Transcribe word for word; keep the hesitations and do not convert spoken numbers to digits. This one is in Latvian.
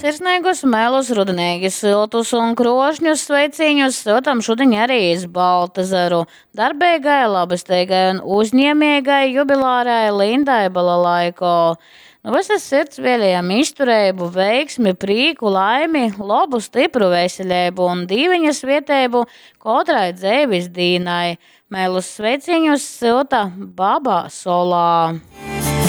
Sirsnīgus melus, rudnīgi siltus un krošņus sveiciņus siltam šodien arī iz Baltazaru. Darbīgai, labestīgai un uzņēmīgai jubilārai Lindai Balalaiko. No visas sirds vēlējam izturību, veiksmi, prīku, laimi, labu, stipru veseļību un dīviņas vietēbu katrai dzīves dīnai. Melus sveiciņus silta Baba Solā.